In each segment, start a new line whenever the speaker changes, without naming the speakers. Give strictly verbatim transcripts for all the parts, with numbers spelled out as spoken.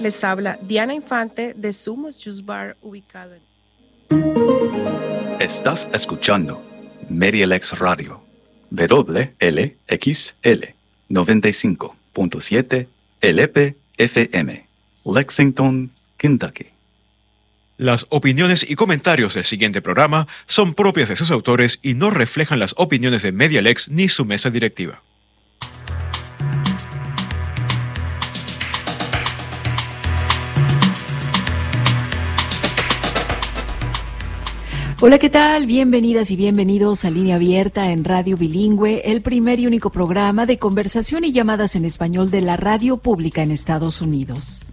Les habla Diana Infante de Sumos Juice Bar, ubicado en...
Estás escuchando Medialex Radio, W L X L, noventa y cinco punto siete L P F M, Lexington, Kentucky.
Las opiniones y comentarios del siguiente programa son propias de sus autores y no reflejan las opiniones de Medialex ni su mesa directiva.
Hola, ¿qué tal? Bienvenidas y bienvenidos a Línea Abierta en Radio Bilingüe, el primer y único programa de conversación y llamadas en español de la radio pública en Estados Unidos.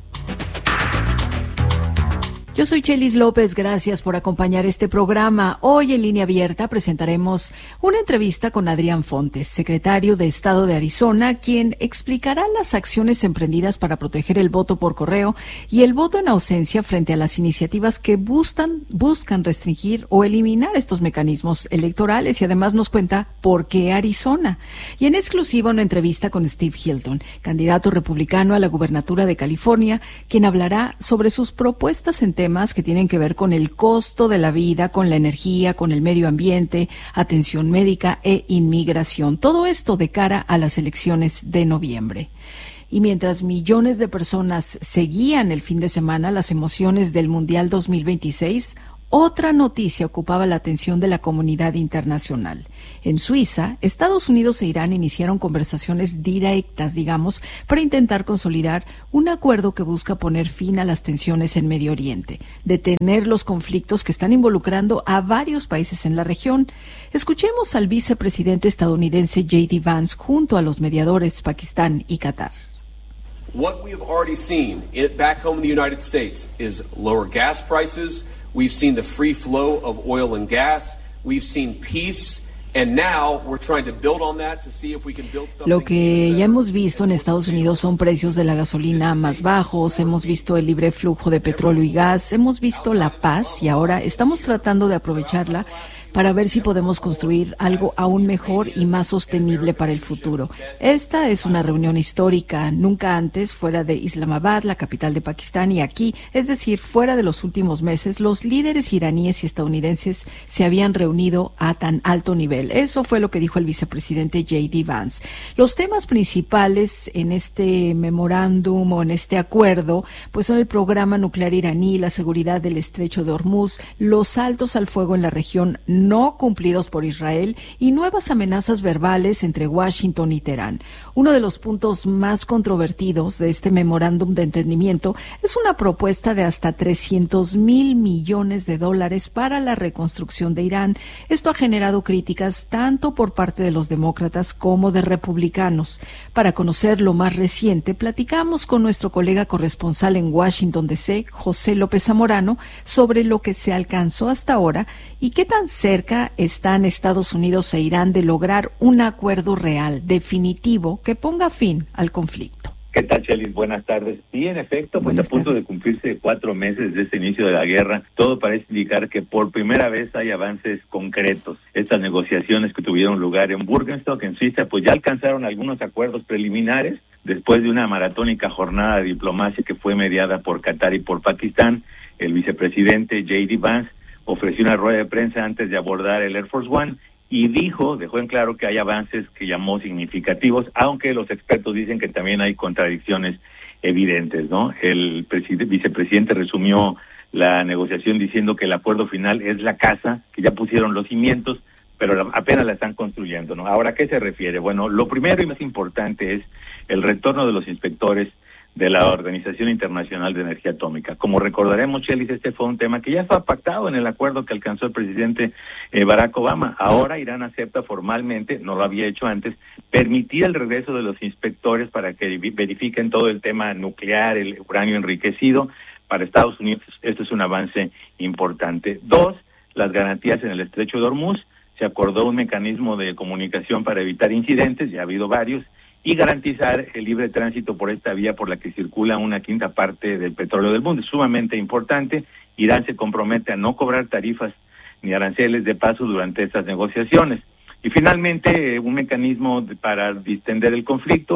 Yo soy Chelis López, gracias por acompañar este programa. Hoy en Línea Abierta presentaremos una entrevista con Adrián Fontes, secretario de Estado de Arizona, quien explicará las acciones emprendidas para proteger el voto por correo y el voto en ausencia frente a las iniciativas que buscan, buscan restringir o eliminar estos mecanismos electorales, y además nos cuenta por qué Arizona. Y en exclusiva una entrevista con Steve Hilton, candidato republicano a la gubernatura de California, quien hablará sobre sus propuestas en temas que tienen que ver con el costo de la vida, con la energía, con el medio ambiente, atención médica e inmigración. Todo esto de cara a las elecciones de noviembre. Y mientras millones de personas seguían el fin de semana las emociones del Mundial dos mil veintiséis, otra noticia ocupaba la atención de la comunidad internacional. En Suiza, Estados Unidos e Irán iniciaron conversaciones directas, digamos, para intentar consolidar un acuerdo que busca poner fin a las tensiones en Medio Oriente, detener los conflictos que están involucrando a varios países en la región. Escuchemos al vicepresidente estadounidense J D Vance junto a los mediadores Pakistán y Qatar.
What we have already seen back home in the United States is lower gas prices. We've seen the free flow of oil and gas. We've seen peace. And now we're trying to build on that to see if we can build something.
Lo que ya hemos visto en Estados Unidos son precios de la gasolina más bajos, hemos visto el libre flujo de petróleo y gas, hemos visto la paz y ahora estamos tratando de aprovecharla para ver si podemos construir algo aún mejor y más sostenible para el futuro. Esta es una reunión histórica, nunca antes fuera de Islamabad, la capital de Pakistán, y aquí, es decir, fuera de los últimos meses, los líderes iraníes y estadounidenses se habían reunido a tan alto nivel. Eso fue lo que dijo el vicepresidente J D Vance. Los temas principales en este memorándum o en este acuerdo, pues son el programa nuclear iraní, la seguridad del estrecho de Hormuz, los altos al fuego en la región no cumplidos por Israel y nuevas amenazas verbales entre Washington y Teherán. Uno de los puntos más controvertidos de este memorándum de entendimiento es una propuesta de hasta trescientos mil millones de dólares para la reconstrucción de Irán. Esto ha generado críticas tanto por parte de los demócratas como de republicanos. Para conocer lo más reciente, platicamos con nuestro colega corresponsal en Washington, D C, José López Zamorano, sobre lo que se alcanzó hasta ahora y qué tan cerca están Estados Unidos e Irán de lograr un acuerdo real, definitivo, que ponga fin al conflicto.
¿Qué tal, Chelis? Buenas tardes. Sí, en efecto, pues Buenas a punto tardes. de cumplirse cuatro meses desde el inicio de la guerra, todo parece indicar que por primera vez hay avances concretos. Estas negociaciones que tuvieron lugar en Bürgenstock, en Suiza, pues ya alcanzaron algunos acuerdos preliminares después de una maratónica jornada de diplomacia que fue mediada por Qatar y por Pakistán. El vicepresidente J D Vance ofreció una rueda de prensa antes de abordar el Air Force One y dijo, dejó en claro que hay avances que llamó significativos, aunque los expertos dicen que también hay contradicciones evidentes, ¿no? El vicepresidente resumió la negociación diciendo que el acuerdo final es la casa, que ya pusieron los cimientos, pero apenas la están construyendo, ¿no? Ahora, ¿a qué se refiere? Bueno, lo primero y más importante es el retorno de los inspectores de la Organización Internacional de Energía Atómica. Como recordaremos, Chelis, este fue un tema que ya fue pactado en el acuerdo que alcanzó el presidente eh, Barack Obama. Ahora Irán acepta formalmente, no lo había hecho antes, permitir el regreso de los inspectores para que verifiquen todo el tema nuclear, el uranio enriquecido. Para Estados Unidos esto es un avance importante. Dos, las garantías en el estrecho de Hormuz. Se acordó un mecanismo de comunicación para evitar incidentes, ya ha habido varios, y garantizar el libre tránsito por esta vía por la que circula una quinta parte del petróleo del mundo. Es sumamente importante. Irán se compromete a no cobrar tarifas ni aranceles de paso durante estas negociaciones. Y finalmente, un mecanismo para distender el conflicto,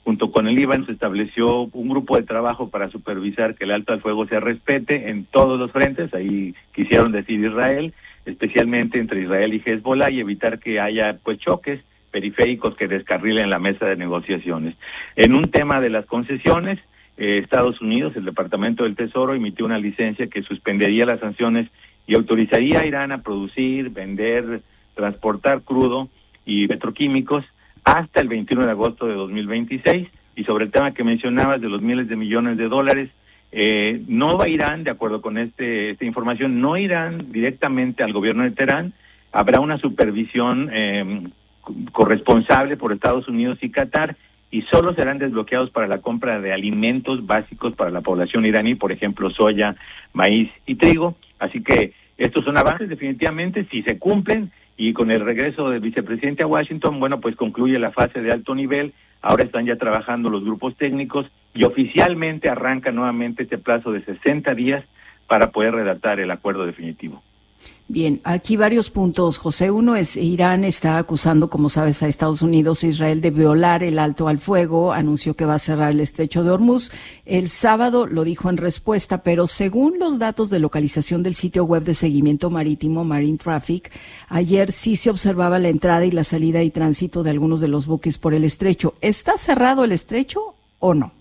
Junto con el Líbano se estableció un grupo de trabajo para supervisar que el alto al fuego se respete en todos los frentes, ahí quisieron decir Israel, especialmente entre Israel y Hezbollah, y evitar que haya pues choques periféricos que descarrilen la mesa de negociaciones. En un tema de las concesiones, eh, Estados Unidos, el Departamento del Tesoro, emitió una licencia que suspendería las sanciones y autorizaría a Irán a producir, vender, transportar crudo y petroquímicos hasta el veintiuno de agosto de dos mil veintiséis. Y sobre el tema que mencionabas de los miles de millones de dólares, eh, no va Irán, de acuerdo con este esta información, no irán directamente al gobierno de Teherán, habrá una supervisión eh, corresponsable por Estados Unidos y Qatar, y solo serán desbloqueados para la compra de alimentos básicos para la población iraní, por ejemplo, soya, maíz y trigo. Así que estos son avances definitivamente, si se cumplen, y con el regreso del vicepresidente a Washington, bueno, pues concluye la fase de alto nivel, ahora están ya trabajando los grupos técnicos, y oficialmente arranca nuevamente este plazo de sesenta días para poder redactar el acuerdo definitivo.
Bien, aquí varios puntos, José. Uno es, Irán está acusando, como sabes, a Estados Unidos e Israel de violar el alto al fuego, anunció que va a cerrar el estrecho de Hormuz. El sábado lo dijo en respuesta, pero según los datos de localización del sitio web de seguimiento marítimo, Marine Traffic, ayer sí se observaba la entrada y la salida y tránsito de algunos de los buques por el estrecho. ¿Está cerrado el estrecho o no?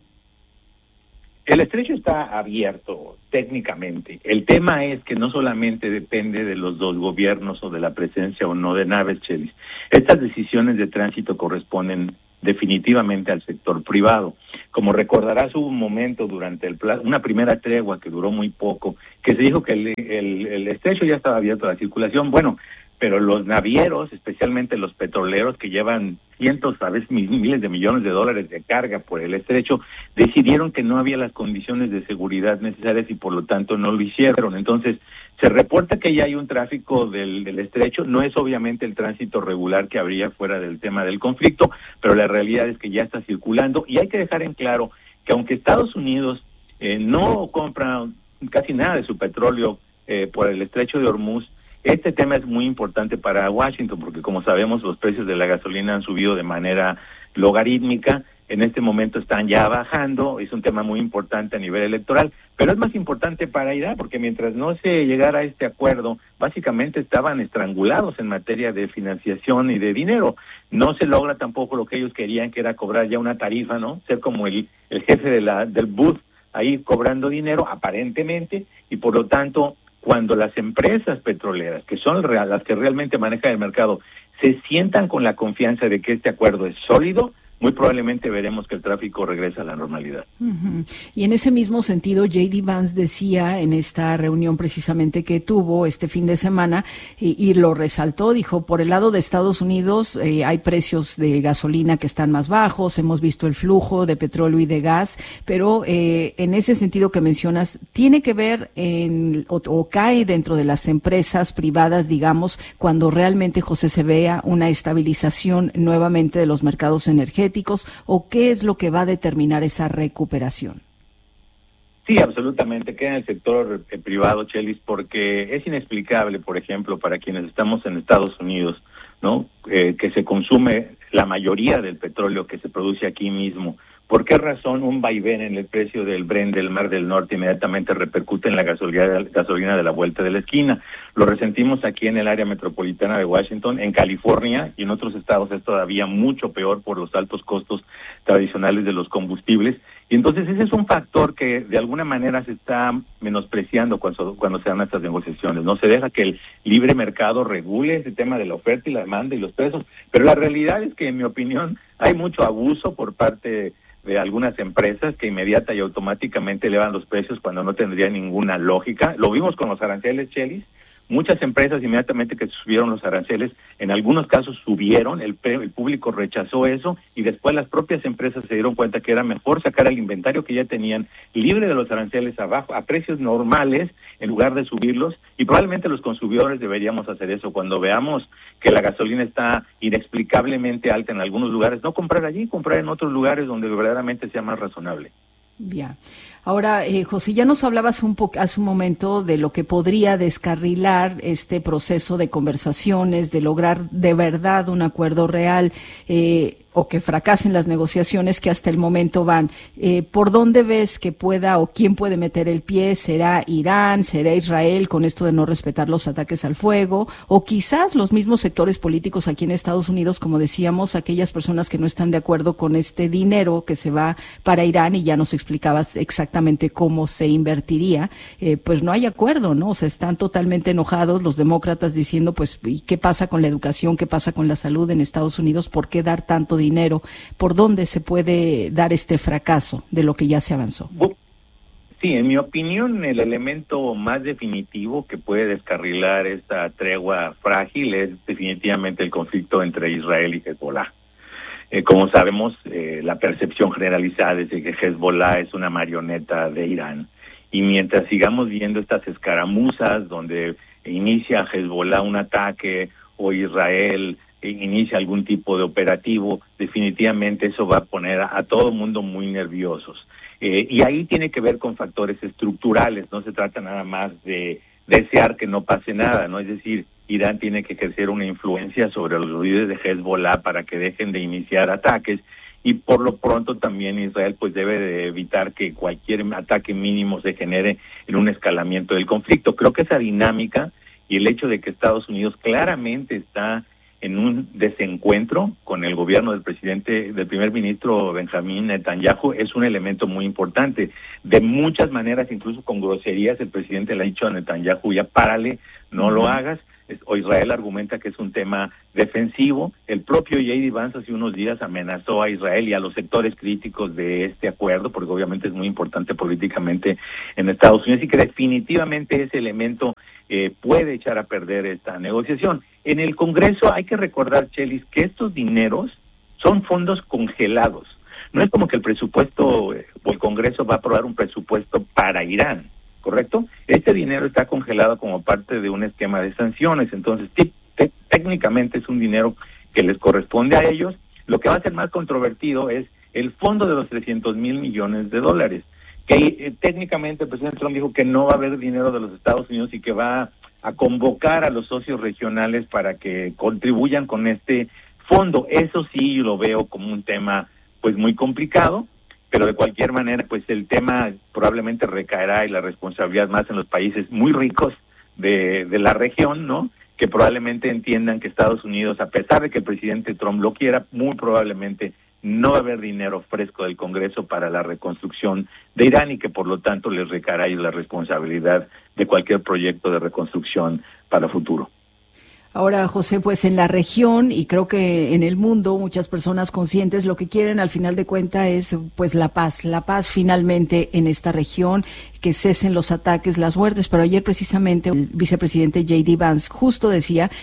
El estrecho está abierto técnicamente. El tema es que no solamente depende de los dos gobiernos o de la presencia o no de naves, Chelis. Estas decisiones de tránsito corresponden definitivamente al sector privado. Como recordarás, hubo un momento durante el plan, una primera tregua que duró muy poco, que se dijo que el, el, el estrecho ya estaba abierto a la circulación. Bueno, pero los navieros, especialmente los petroleros que llevan cientos, a veces miles de millones de dólares de carga por el estrecho, decidieron que no había las condiciones de seguridad necesarias y por lo tanto no lo hicieron. Entonces, se reporta que ya hay un tráfico del, del estrecho, no es obviamente el tránsito regular que habría fuera del tema del conflicto, pero la realidad es que ya está circulando, y hay que dejar en claro que aunque Estados Unidos eh, no compra casi nada de su petróleo eh, por el estrecho de Hormuz, este tema es muy importante para Washington, porque como sabemos los precios de la gasolina han subido de manera logarítmica, en este momento están ya bajando, es un tema muy importante a nivel electoral, pero es más importante para Irán, porque mientras no se llegara a este acuerdo, básicamente estaban estrangulados en materia de financiación y de dinero. No se logra tampoco lo que ellos querían, que era cobrar ya una tarifa, ¿no? Ser como el, el jefe de la, del booth, ahí cobrando dinero, aparentemente, y por lo tanto, cuando las empresas petroleras, que son las que realmente manejan el mercado, se sientan con la confianza de que este acuerdo es sólido, muy probablemente veremos que el tráfico regresa a la normalidad. Uh-huh.
Y en ese mismo sentido, J D Vance decía en esta reunión precisamente que tuvo este fin de semana, y, y lo resaltó, dijo, por el lado de Estados Unidos eh, hay precios de gasolina que están más bajos, hemos visto el flujo de petróleo y de gas, pero eh, en ese sentido que mencionas, ¿tiene que ver en, o, o cae dentro de las empresas privadas, digamos, cuando realmente, José, se vea una estabilización nuevamente de los mercados energéticos? ¿O qué es lo que va a determinar esa recuperación?
Sí, absolutamente, queda en el sector eh, privado, Chelis, porque es inexplicable, por ejemplo, para quienes estamos en Estados Unidos, ¿no? Eh, que se consume la mayoría del petróleo que se produce aquí mismo. ¿Por qué razón un vaivén en el precio del Brent del Mar del Norte inmediatamente repercute en la gasolina, gasolina de la vuelta de la esquina? Lo resentimos aquí en el área metropolitana de Washington, en California y en otros estados es todavía mucho peor por los altos costos tradicionales de los combustibles. Y entonces ese es un factor que de alguna manera se está menospreciando cuando, cuando se dan estas negociaciones. No se deja que el libre mercado regule ese tema de la oferta y la demanda y los precios, pero la realidad es que, en mi opinión, hay mucho abuso por parte de algunas empresas que inmediata y automáticamente elevan los precios cuando no tendría ninguna lógica. Lo vimos con los aranceles, Chelis. Muchas empresas inmediatamente que subieron los aranceles, en algunos casos subieron, el, el público rechazó eso y después las propias empresas se dieron cuenta que era mejor sacar el inventario que ya tenían libre de los aranceles abajo, a precios normales, en lugar de subirlos, y probablemente los consumidores deberíamos hacer eso. Cuando veamos que la gasolina está inexplicablemente alta en algunos lugares, no comprar allí, comprar en otros lugares donde verdaderamente sea más razonable.
Bien. Ahora, eh, José, ya nos hablabas un poco hace un momento de lo que podría descarrilar este proceso de conversaciones, de lograr de verdad un acuerdo real. Eh, o que fracasen las negociaciones que hasta el momento van. Eh, ¿Por dónde ves que pueda o quién puede meter el pie? ¿Será Irán? ¿Será Israel con esto de no respetar los ataques al fuego? O quizás los mismos sectores políticos aquí en Estados Unidos, como decíamos, aquellas personas que no están de acuerdo con este dinero que se va para Irán, y ya nos explicabas exactamente cómo se invertiría, eh, pues no hay acuerdo, ¿no? O sea, están totalmente enojados los demócratas diciendo, pues, ¿y qué pasa con la educación? ¿Qué pasa con la salud en Estados Unidos? ¿Por qué dar tanto dinero? ¿Por dónde se puede dar este fracaso de lo que ya se avanzó?
Sí, en mi opinión, el elemento más definitivo que puede descarrilar esta tregua frágil es definitivamente el conflicto entre Israel y Hezbollah. Eh, como sabemos, eh, la percepción generalizada es de que Hezbollah es una marioneta de Irán. Y mientras sigamos viendo estas escaramuzas donde inicia Hezbollah un ataque o Israel inicia algún tipo de operativo, definitivamente eso va a poner a, a todo el mundo muy nerviosos. Eh, y ahí tiene que ver con factores estructurales, no se trata nada más de desear que no pase nada, ¿no? Es decir, Irán tiene que ejercer una influencia sobre los líderes de Hezbollah para que dejen de iniciar ataques, y por lo pronto también Israel pues debe de evitar que cualquier ataque mínimo se genere en un escalamiento del conflicto. Creo que esa dinámica y el hecho de que Estados Unidos claramente está en un desencuentro con el gobierno del presidente, del primer ministro Benjamín Netanyahu, es un elemento muy importante. De muchas maneras, incluso con groserías, el presidente le ha dicho a Netanyahu, ya párale, no lo hagas. O Israel argumenta que es un tema defensivo. El propio J D Vance hace unos días amenazó a Israel y a los sectores críticos de este acuerdo, porque obviamente es muy importante políticamente en Estados Unidos, y que definitivamente ese elemento eh, puede echar a perder esta negociación. En el Congreso hay que recordar, Chelis, que estos dineros son fondos congelados. No es como que el presupuesto eh, o el Congreso va a aprobar un presupuesto para Irán, ¿correcto? Este dinero está congelado como parte de un esquema de sanciones, entonces t- t- técnicamente es un dinero que les corresponde a ellos. Lo que va a ser más controvertido es el fondo de los trescientos mil millones de dólares, que eh, técnicamente el presidente Trump dijo que no va a haber dinero de los Estados Unidos y que va a convocar a los socios regionales para que contribuyan con este fondo. Eso sí lo veo como un tema pues muy complicado, pero de cualquier manera, pues el tema probablemente recaerá y la responsabilidad más en los países muy ricos de, de la región, ¿no? Que probablemente entiendan que Estados Unidos, a pesar de que el presidente Trump lo quiera, muy probablemente no va a haber dinero fresco del Congreso para la reconstrucción de Irán, y que por lo tanto les recaerá la responsabilidad de cualquier proyecto de reconstrucción para el futuro.
Ahora, José, pues en la región y creo que en el mundo, muchas personas conscientes lo que quieren al final de cuentas es pues la paz, la paz finalmente en esta región, que cesen los ataques, las muertes. Pero ayer precisamente el vicepresidente J D Vance justo decía,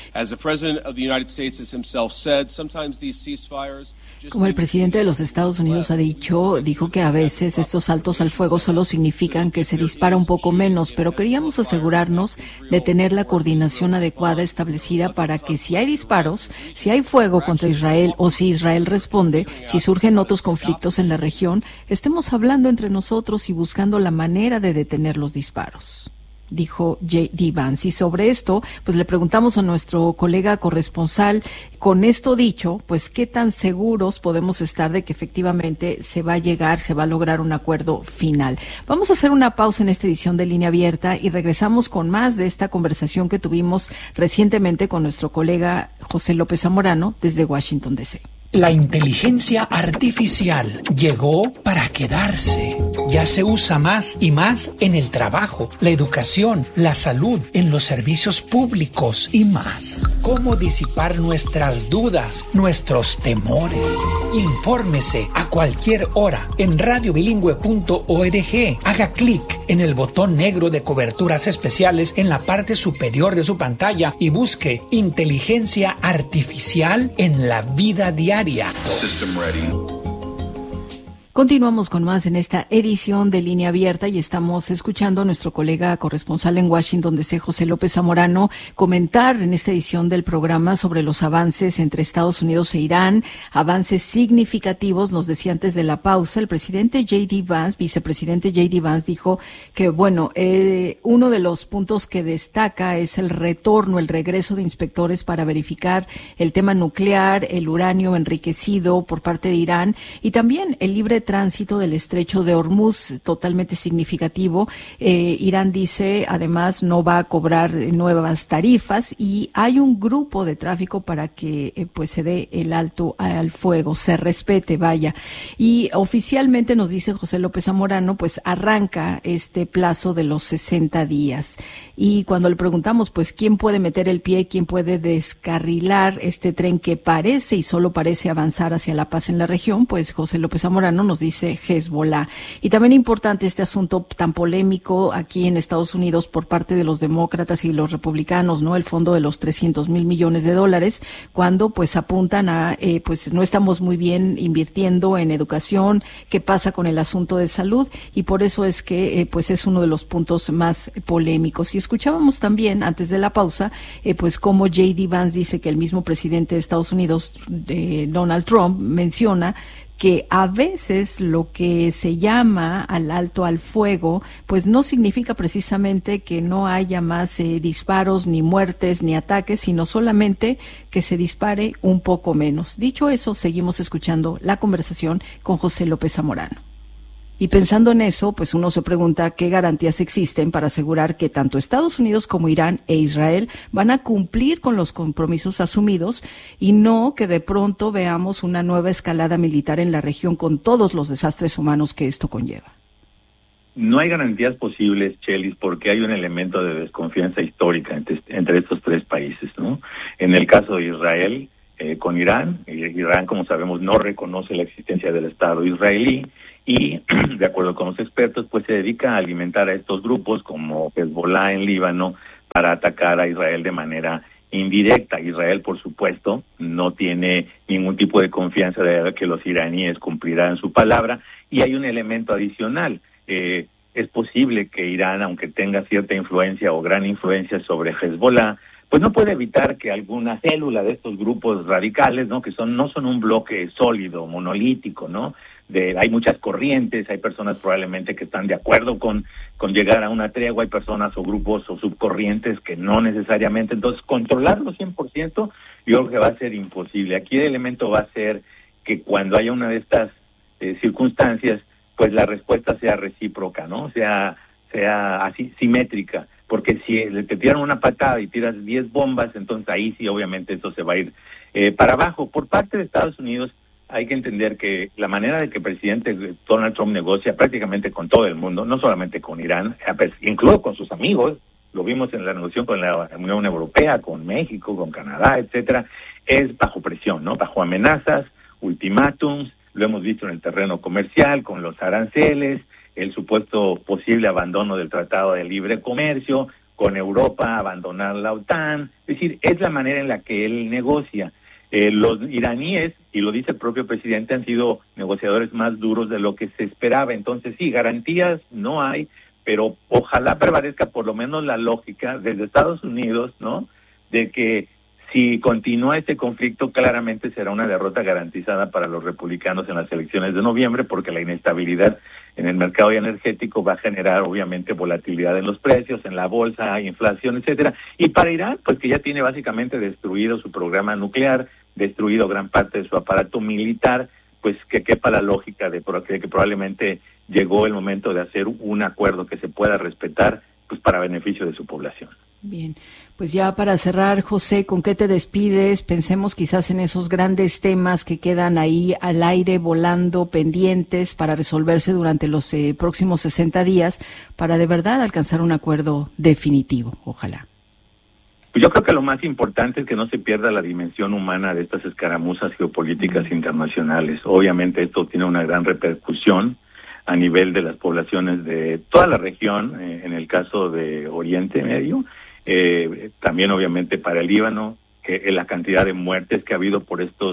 como el presidente de los Estados Unidos ha dicho, dijo que a veces estos saltos al fuego solo significan que se dispara un poco menos, pero queríamos asegurarnos de tener la coordinación adecuada establecida para que si hay disparos, si hay fuego contra Israel o si Israel responde, si surgen otros conflictos en la región, estemos hablando entre nosotros y buscando la manera de detener los disparos, dijo J D Vance. Y sobre esto, pues le preguntamos a nuestro colega corresponsal, con esto dicho, pues qué tan seguros podemos estar de que efectivamente se va a llegar, se va a lograr un acuerdo final. Vamos a hacer una pausa en esta edición de Línea Abierta y regresamos con más de esta conversación que tuvimos recientemente con nuestro colega José López Zamorano desde Washington, D C
La inteligencia artificial llegó para quedarse. Ya se usa más y más en el trabajo, la educación, la salud, en los servicios públicos y más. ¿Cómo disipar nuestras dudas, nuestros temores? Infórmese a cualquier hora en radio bilingüe punto org. Haga clic en el botón negro de coberturas especiales en la parte superior de su pantalla y busque inteligencia artificial en la vida diaria.
System ready.
Continuamos con más en esta edición de Línea Abierta y estamos escuchando a nuestro colega corresponsal en Washington, D C, José López Zamorano, comentar en esta edición del programa sobre los avances entre Estados Unidos e Irán, avances significativos. Nos decía antes de la pausa, el presidente J D Vance, vicepresidente J D Vance, dijo que, bueno, eh, uno de los puntos que destaca es el retorno, el regreso de inspectores para verificar el tema nuclear, el uranio enriquecido por parte de Irán y también el libre tránsito del estrecho de Hormuz, totalmente significativo. Eh, Irán dice, además, no va a cobrar nuevas tarifas y hay un grupo de tráfico para que eh, pues se dé el alto al fuego, se respete, vaya. Y oficialmente nos dice José López Zamorano, pues arranca este plazo de los sesenta días. Y cuando le preguntamos, pues, ¿quién puede meter el pie, quién puede descarrilar este tren que parece y solo parece avanzar hacia la paz en la región? Pues José López Zamorano nos dice Hezbollah. Y también importante este asunto tan polémico aquí en Estados Unidos por parte de los demócratas y los republicanos, ¿no? El fondo de los trescientos mil millones de dólares, cuando pues apuntan a, eh, pues no estamos muy bien invirtiendo en educación, qué pasa con el asunto de salud, y por eso es que eh, pues es uno de los puntos más polémicos. Y escuchábamos también antes de la pausa, eh, pues como J D Vance dice que el mismo presidente de Estados Unidos, eh, Donald Trump, menciona que a veces lo que se llama al alto al fuego, pues no significa precisamente que no haya más eh, disparos, ni muertes, ni ataques, sino solamente que se dispare un poco menos. Dicho eso, seguimos escuchando la conversación con José López Zamorano. Y pensando en eso, pues uno se pregunta qué garantías existen para asegurar que tanto Estados Unidos como Irán e Israel van a cumplir con los compromisos asumidos y no que de pronto veamos una nueva escalada militar en la región con todos los desastres humanos que esto conlleva.
No hay garantías posibles, Chelis, porque hay un elemento de desconfianza histórica entre, entre estos tres países, ¿no? En el caso de Israel, eh, con Irán, Irán, como sabemos, no reconoce la existencia del Estado israelí, y, de acuerdo con los expertos, pues se dedica a alimentar a estos grupos como Hezbollah en Líbano para atacar a Israel de manera indirecta. Israel, por supuesto, no tiene ningún tipo de confianza de que los iraníes cumplirán su palabra. Y hay un elemento adicional. Eh, es posible que Irán, aunque tenga cierta influencia o gran influencia sobre Hezbollah, pues no puede evitar que alguna célula de estos grupos radicales, ¿no?, que son no son un bloque sólido, monolítico, ¿no?, De, hay muchas corrientes, hay personas probablemente que están de acuerdo con, con llegar a una tregua, hay personas o grupos o subcorrientes que no necesariamente. Entonces, controlarlo cien por ciento yo creo que va a ser imposible. Aquí el elemento va a ser que cuando haya una de estas eh, circunstancias, pues la respuesta sea recíproca, ¿no? Sea, sea así, simétrica. Porque si te tiran una patada y tiras diez bombas, entonces ahí sí obviamente esto se va a ir eh, para abajo. Por parte de Estados Unidos, hay que entender que la manera de que el presidente Donald Trump negocia prácticamente con todo el mundo, no solamente con Irán, incluso con sus amigos, lo vimos en la negociación con la Unión Europea, con México, con Canadá, etcétera, es bajo presión, ¿no? Bajo amenazas, ultimátums, lo hemos visto en el terreno comercial, con los aranceles, el supuesto posible abandono del Tratado de Libre Comercio, con Europa, abandonar la OTAN. Es decir, es la manera en la que él negocia. Eh, los iraníes, y lo dice el propio presidente, han sido negociadores más duros de lo que se esperaba. Entonces, sí, garantías no hay, pero ojalá prevalezca por lo menos la lógica desde Estados Unidos, ¿no?, de que si continúa este conflicto, claramente será una derrota garantizada para los republicanos en las elecciones de noviembre, porque la inestabilidad en el mercado energético va a generar, obviamente, volatilidad en los precios, en la bolsa, inflación, etcétera. Y para Irán, pues que ya tiene básicamente destruido su programa nuclear, destruido gran parte de su aparato militar, pues que quepa la lógica de, de que probablemente llegó el momento de hacer un acuerdo que se pueda respetar, pues para beneficio de su población.
Bien, pues ya para cerrar, José, ¿con qué te despides? Pensemos quizás en esos grandes temas que quedan ahí al aire, volando, pendientes para resolverse durante los eh, próximos sesenta días, para de verdad alcanzar un acuerdo definitivo, ojalá.
Pues yo creo que lo más importante es que no se pierda la dimensión humana de estas escaramuzas geopolíticas internacionales. Obviamente esto tiene una gran repercusión a nivel de las poblaciones de toda la región, eh, en el caso de Oriente Medio, eh, también obviamente para el Líbano, que eh, la cantidad de muertes que ha habido por estos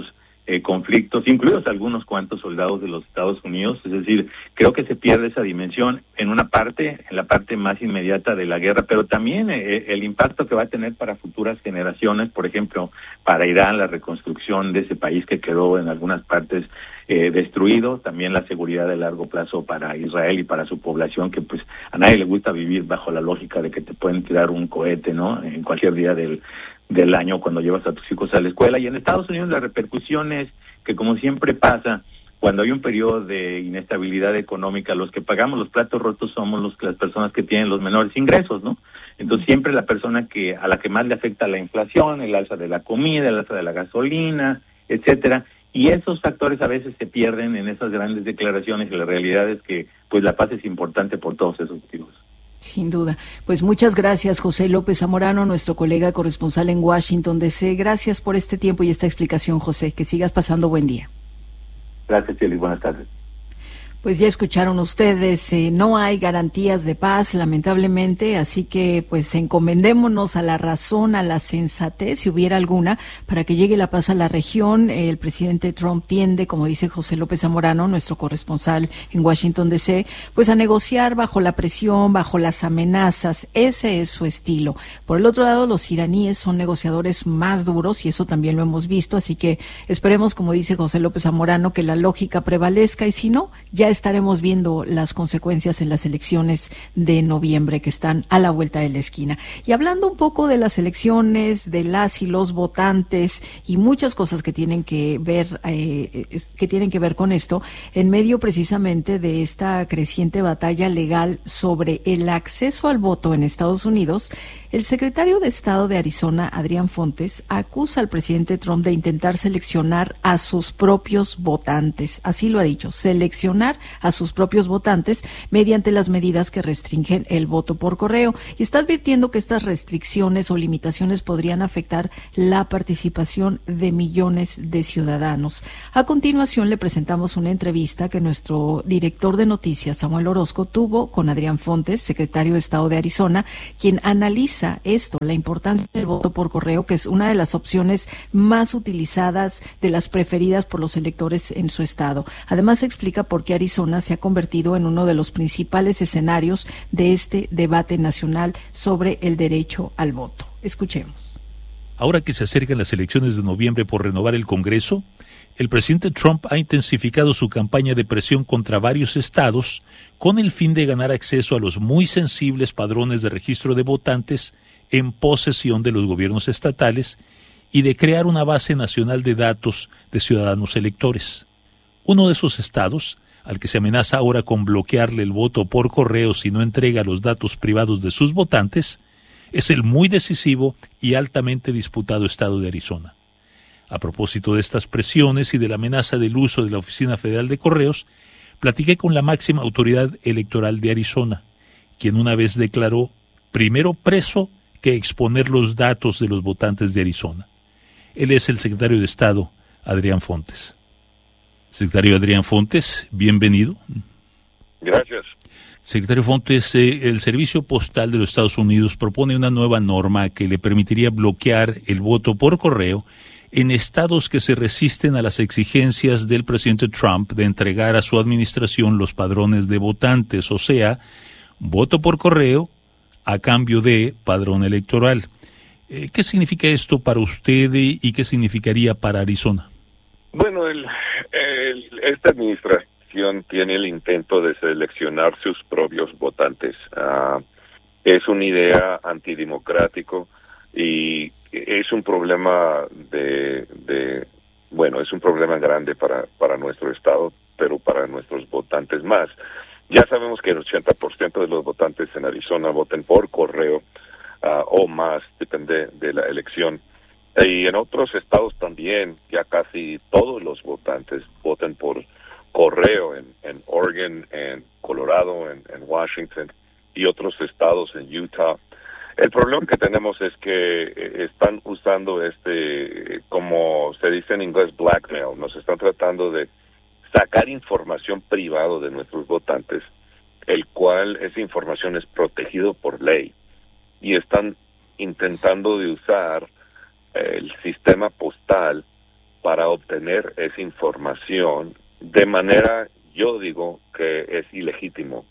eh, conflictos, incluidos algunos cuantos soldados de los Estados Unidos. Es decir, creo que se pierde esa dimensión en una parte, en la parte más inmediata de la guerra, pero también eh, el impacto que va a tener para futuras generaciones, por ejemplo, para Irán, la reconstrucción de ese país que quedó en algunas partes eh, destruido, también la seguridad de largo plazo para Israel y para su población, que pues a nadie le gusta vivir bajo la lógica de que te pueden tirar un cohete, ¿no?, en cualquier día del del año cuando llevas a tus hijos a la escuela. Y en Estados Unidos la repercusión es que, como siempre pasa, cuando hay un periodo de inestabilidad económica, los que pagamos los platos rotos somos los las personas que tienen los menores ingresos, ¿no? Entonces siempre la persona que a la que más le afecta la inflación, el alza de la comida, el alza de la gasolina, etcétera, y esos factores a veces se pierden en esas grandes declaraciones, y la realidad es que pues la paz es importante por todos esos motivos.
Sin duda. Pues muchas gracias, José López Zamorano, nuestro colega corresponsal en Washington, D C Gracias por este tiempo y esta explicación, José. Que sigas pasando buen día.
Gracias, Chely. Buenas tardes.
Pues ya escucharon ustedes, eh, no hay garantías de paz, lamentablemente, así que pues encomendémonos a la razón, a la sensatez, si hubiera alguna, para que llegue la paz a la región. Eh, el presidente Trump tiende, como dice José López Zamorano, nuestro corresponsal en Washington, D C, pues a negociar bajo la presión, bajo las amenazas. Ese es su estilo. Por el otro lado, los iraníes son negociadores más duros, y eso también lo hemos visto, así que esperemos, como dice José López Zamorano, que la lógica prevalezca, y si no, ya estaremos viendo las consecuencias en las elecciones de noviembre que están a la vuelta de la esquina. Y hablando un poco de las elecciones, de las y los votantes y muchas cosas que tienen que ver eh, que tienen que ver con esto, en medio precisamente de esta creciente batalla legal sobre el acceso al voto en Estados Unidos, el secretario de Estado de Arizona, Adrián Fontes, acusa al presidente Trump de intentar seleccionar a sus propios votantes. Así lo ha dicho, seleccionar a sus propios votantes mediante las medidas que restringen el voto por correo. Y está advirtiendo que estas restricciones o limitaciones podrían afectar la participación de millones de ciudadanos. A continuación le presentamos una entrevista que nuestro director de noticias, Samuel Orozco, tuvo con Adrián Fontes, secretario de Estado de Arizona, quien analiza esto, la importancia del voto por correo, que es una de las opciones más utilizadas, de las preferidas por los electores en su estado. Además explica por qué Arizona se ha convertido en uno de los principales escenarios de este debate nacional sobre el derecho al voto. Escuchemos.
Ahora que se acercan las elecciones de noviembre por renovar el Congreso, el presidente Trump ha intensificado su campaña de presión contra varios estados con el fin de ganar acceso a los muy sensibles padrones de registro de votantes en posesión de los gobiernos estatales y de crear una base nacional de datos de ciudadanos electores. Uno de esos estados, al que se amenaza ahora con bloquearle el voto por correo si no entrega los datos privados de sus votantes, es el muy decisivo y altamente disputado estado de Arizona. A propósito de estas presiones y de la amenaza del uso de la Oficina Federal de Correos, platiqué con la máxima autoridad electoral de Arizona, quien una vez declaró primero preso que exponer los datos de los votantes de Arizona. Él es el secretario de Estado, Adrián Fontes. Secretario Adrián Fontes, bienvenido.
Gracias.
Secretario Fontes, eh, el Servicio Postal de los Estados Unidos propone una nueva norma que le permitiría bloquear el voto por correo en estados que se resisten a las exigencias del presidente Trump de entregar a su administración los padrones de votantes, o sea, voto por correo a cambio de padrón electoral. Eh, ¿Qué significa esto para usted y qué significaría para Arizona?
Bueno, el, el, esta administración tiene el intento de seleccionar sus propios votantes. Uh, es una idea antidemocrático y es un problema de, de, bueno, es un problema grande para, para nuestro estado, pero para nuestros votantes más. Ya sabemos que el ochenta por ciento de los votantes en Arizona voten por correo uh, o más, depende de la elección. Y en otros estados también, ya casi todos los votantes votan por correo, en, en Oregon, en Colorado, en, en Washington y otros estados, en Utah. El problema que tenemos es que están usando este, como se dice en inglés, blackmail. Nos están tratando de sacar información privada de nuestros votantes, el cual esa información es protegido por ley. Y están intentando de usar el sistema postal para obtener esa información de manera, yo digo, que es ilegítimo.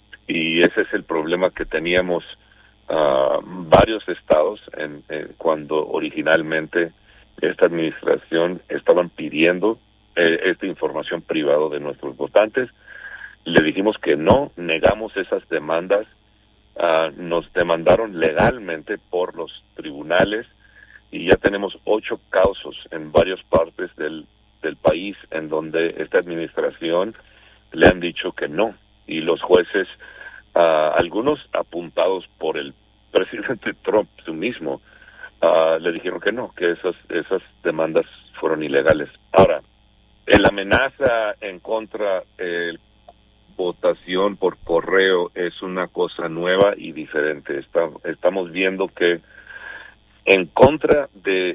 Y ese es el problema que teníamos uh, varios estados en, en, cuando originalmente esta administración estaban pidiendo eh, esta información privada de nuestros votantes. Le dijimos que no, negamos esas demandas, uh, nos demandaron legalmente por los tribunales y ya tenemos ocho casos en varias partes del, del país en donde esta administración le han dicho que no. Y los jueces, uh, algunos apuntados por el presidente Trump su mismo, uh, le dijeron que no, que esas, esas demandas fueron ilegales. Ahora, la amenaza en contra de votación por correo es una cosa nueva y diferente. Está, estamos viendo que en contra de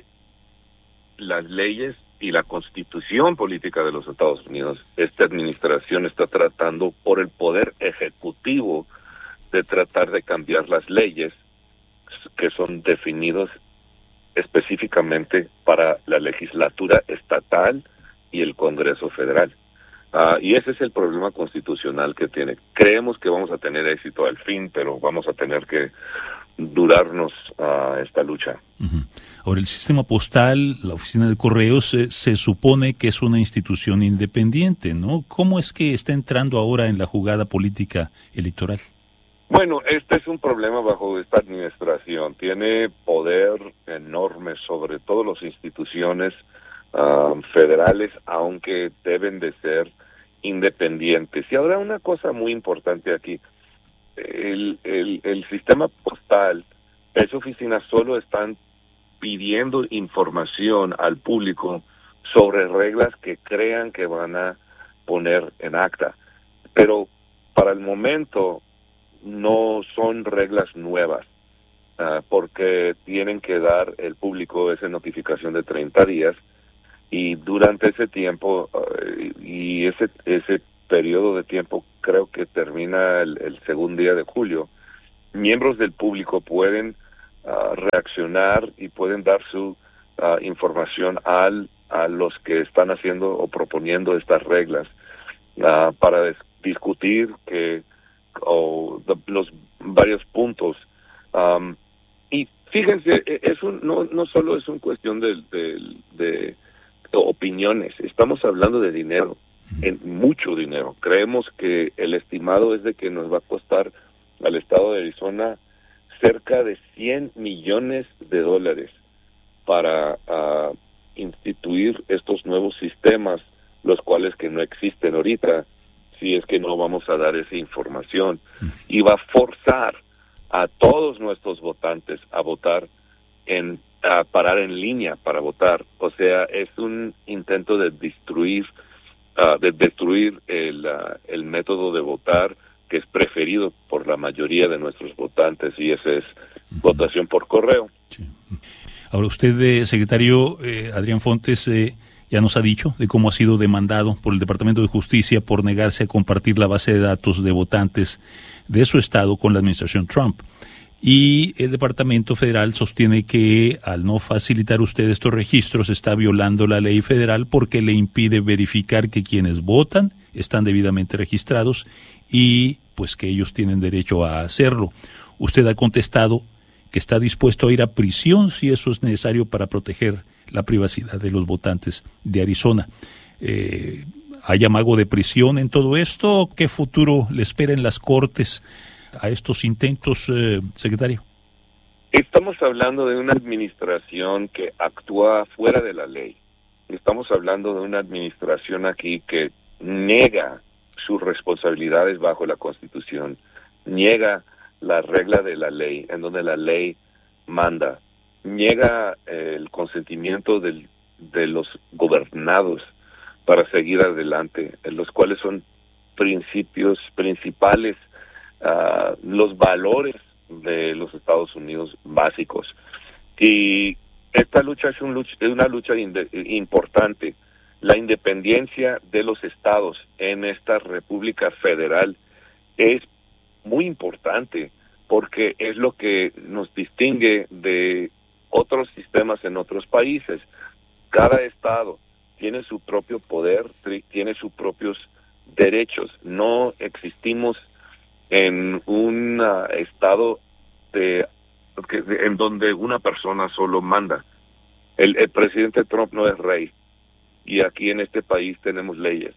las leyes y la constitución política de los Estados Unidos, esta administración está tratando por el poder ejecutivo de tratar de cambiar las leyes que son definidas específicamente para la legislatura estatal y el Congreso Federal. Uh, y ese es el problema constitucional que tiene. Creemos que vamos a tener éxito al fin, pero vamos a tener que durarnos uh, esta lucha.
Uh-huh. Ahora, el sistema postal, la oficina de correos, eh, se supone que es una institución independiente, ¿no? ¿Cómo es que está entrando ahora en la jugada política electoral?
Bueno, este es un problema bajo esta administración. Tiene poder enorme sobre todas las instituciones uh, federales, aunque deben de ser independientes. Y ahora una cosa muy importante aquí. El, el, el sistema postal, esas oficinas solo están pidiendo información al público sobre reglas que crean que van a poner en acta. Pero para el momento no son reglas nuevas, uh, porque tienen que dar el público esa notificación de treinta días y durante ese tiempo uh, y ese ese periodo de tiempo creo que termina el, el segundo día de julio, miembros del público pueden uh, reaccionar y pueden dar su uh, información al a los que están haciendo o proponiendo estas reglas uh, para des- discutir que o de, los varios puntos. Um, y fíjense, es un, no, no solo es una cuestión de, de, de opiniones, estamos hablando de dinero, en mucho dinero. Creemos que el estimado es de que nos va a costar al estado de Arizona cerca de cien millones de dólares para uh, instituir estos nuevos sistemas, los cuales que no existen ahorita, si es que no vamos a dar esa información, y va a forzar a todos nuestros votantes a votar, en a parar en línea para votar. O sea, es un intento de destruir, uh, de destruir el, uh, el método de votar que es preferido por la mayoría de nuestros votantes, y ese es uh-huh. votación por correo.
Sí. Ahora usted, eh, secretario eh, Adrián Fontes, eh, ya nos ha dicho de cómo ha sido demandado por el Departamento de Justicia por negarse a compartir la base de datos de votantes de su estado con la administración Trump. Y el Departamento Federal sostiene que al no facilitar usted estos registros está violando la ley federal porque le impide verificar que quienes votan están debidamente registrados y pues que ellos tienen derecho a hacerlo. Usted ha contestado que está dispuesto a ir a prisión si eso es necesario para proteger la privacidad de los votantes de Arizona. Eh, ¿Hay amago de prisión en todo esto? ¿Qué futuro le espera en las cortes a estos intentos, eh, secretario?
Estamos hablando de una administración que actúa fuera de la ley. Estamos hablando de una administración aquí que niega sus responsabilidades bajo la Constitución, niega la regla de la ley, en donde la ley manda, niega eh, el consentimiento del, de los gobernados para seguir adelante, en los cuales son principios principales, uh, los valores de los Estados Unidos básicos. Y esta lucha es, un lucha, es una lucha inde, importante. La independencia de los estados en esta República Federal es muy importante porque es lo que nos distingue de otros sistemas en otros países. Cada estado tiene su propio poder, tri- tiene sus propios derechos. No existimos en un uh, estado de, que, de, en donde una persona solo manda. El, el presidente Trump no es rey, y aquí en este país tenemos leyes.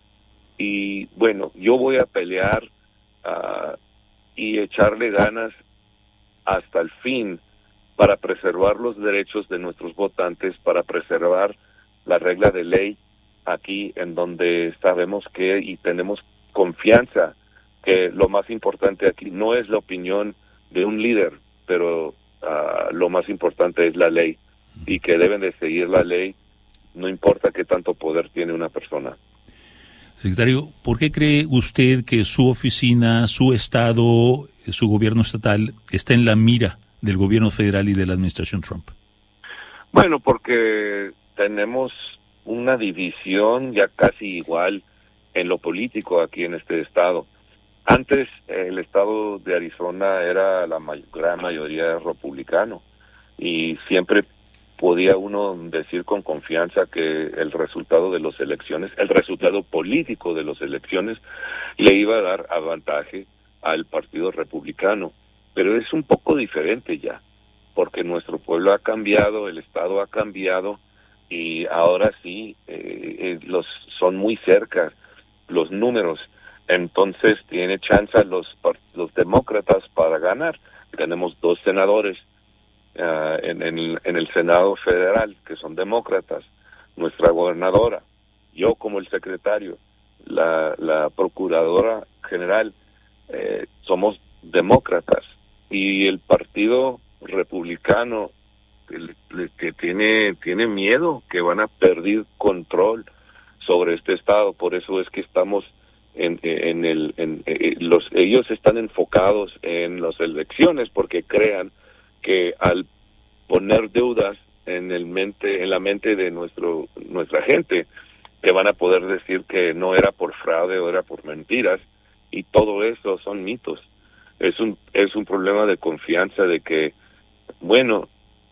Y bueno, yo voy a pelear uh, y echarle ganas hasta el fin para preservar los derechos de nuestros votantes, para preservar la regla de ley aquí, en donde sabemos que y tenemos confianza que lo más importante aquí no es la opinión de un líder, pero uh, lo más importante es la ley, y que deben de seguir la ley, no importa qué tanto poder tiene una persona.
Secretario, ¿por qué cree usted que su oficina, su estado, su gobierno estatal está en la mira del gobierno federal y de la administración Trump?
Bueno, porque tenemos una división ya casi igual en lo político aquí en este estado. Antes el estado de Arizona era la may- gran mayoría republicano, y siempre podía uno decir con confianza que el resultado de las elecciones, el resultado político de las elecciones, le iba a dar avantaje al Partido Republicano. Pero es un poco diferente ya, porque nuestro pueblo ha cambiado, el estado ha cambiado, y ahora sí eh, eh, los son muy cerca los números. Entonces tiene chance los los demócratas para ganar. Tenemos dos senadores Uh, en, en, el, en el Senado federal que son demócratas, nuestra gobernadora, yo como el secretario, la, la procuradora general, eh, somos demócratas, y el Partido Republicano que, que tiene tiene miedo que van a perder control sobre este estado. Por eso es que estamos en, en el en, en los ellos están enfocados en las elecciones, porque crean que al poner deudas en el mente en la mente de nuestro nuestra gente, que van a poder decir que no era por fraude o era por mentiras, y todo eso son mitos. Es un es un problema de confianza, de que bueno,